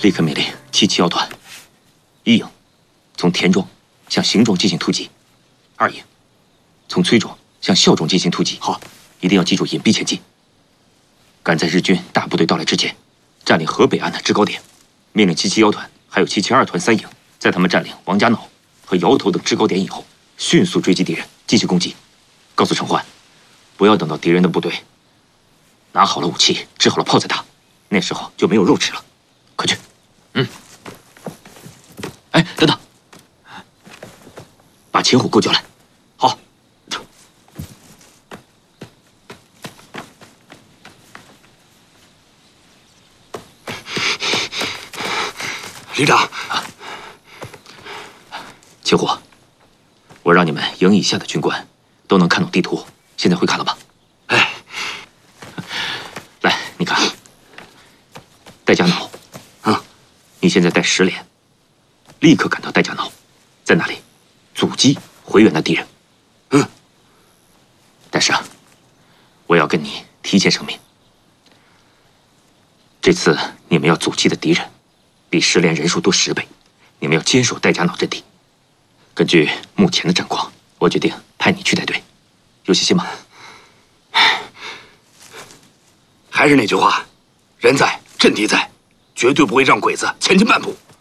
立刻命令77药团1营从田庄向邢庄进行突击，2营从崔庄向孝庄进行突击。 好， 一定要记住隐蔽前进，赶在日军大部队到来之前，占领河北岸的制高点。命令77药团还有772团3营，在他们占领王家坳和窑头等制高点以后，迅速追击敌人，继续攻击。告诉陈焕，不要等到敌人的部队拿好了武器、支好了炮再打，那时候就没有肉吃了。快去！哎，等等，把秦虎给我叫来。好。 旅长， 秦虎，我让你们营以下的军官都能看懂地图，现在会看了吧？ 哎， 来，你看，戴家坳。你现在带10连，立刻赶到戴家坳，在那里阻击回援的敌人。但是啊，我要跟你提前声明，这次你们要阻击的敌人比10连人数多10倍，你们要坚守戴家坳阵地。根据目前的战况，我决定派你去带队，有信心吗？ 还是那句话，人在阵地在，绝对不会让鬼子前进半步。